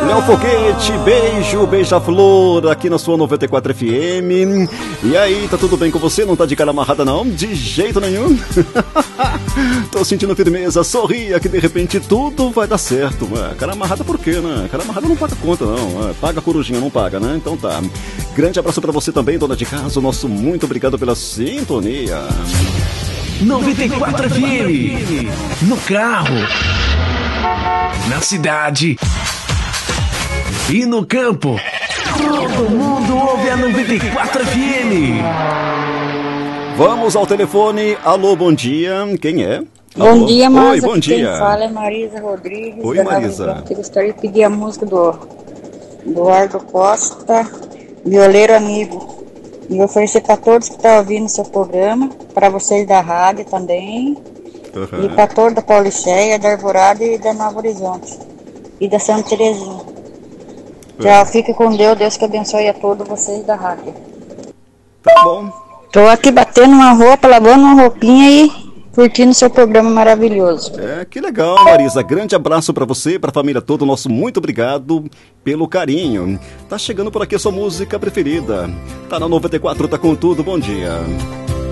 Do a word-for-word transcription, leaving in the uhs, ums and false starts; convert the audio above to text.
Léo Foguete, beijo, beija-flor aqui na sua noventa e quatro F M. E aí, tá tudo bem com você? Não tá de cara amarrada não? De jeito nenhum. Tô sentindo firmeza, sorria que de repente tudo vai dar certo. Ué, cara amarrada por quê, né? Cara amarrada não paga conta não. Ué, paga a corujinha, não paga, né? Então tá. Grande abraço pra você também, dona de casa. Nosso muito obrigado pela sintonia. noventa e quatro F M. No carro, na cidade e no campo. Todo mundo ouve a noventa e quatro F M. Vamos ao telefone. Alô, bom dia. Quem é? Bom Alô? dia, Marisa. Oi, bom dia. Quem fala é Marisa Rodrigues. Oi, Marisa. Eu gostaria de pedir a música do Eduardo Costa, Violeiro Amigo. E oferecer para todos que estão ouvindo o seu programa, para vocês da rádio também, uhum. E para todos da Pauliceia, da Arvorada e da Nova Horizonte. E da Santa Terezinha. Uhum. Tchau, fique com Deus, Deus que abençoe a todos vocês da rádio. Tá bom. Tô aqui batendo uma roupa, lavando uma roupinha e curtindo seu programa maravilhoso. É, que legal, Marisa. Grande abraço pra você, pra família toda. Nosso muito obrigado pelo carinho. Tá chegando por aqui a sua música preferida. Tá na noventa e quatro, tá com tudo. Bom dia.